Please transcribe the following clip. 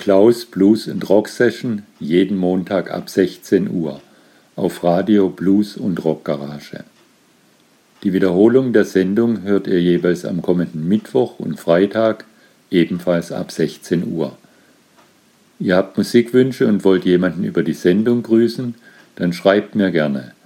Klaus Blues and Rock Session jeden Montag ab 16 Uhr auf Radio Blues und Rock Garage. Die Wiederholung der Sendung hört ihr jeweils am kommenden Mittwoch und Freitag, ebenfalls ab 16 Uhr. Ihr habt Musikwünsche und wollt jemanden über die Sendung grüßen, dann schreibt mir gerne.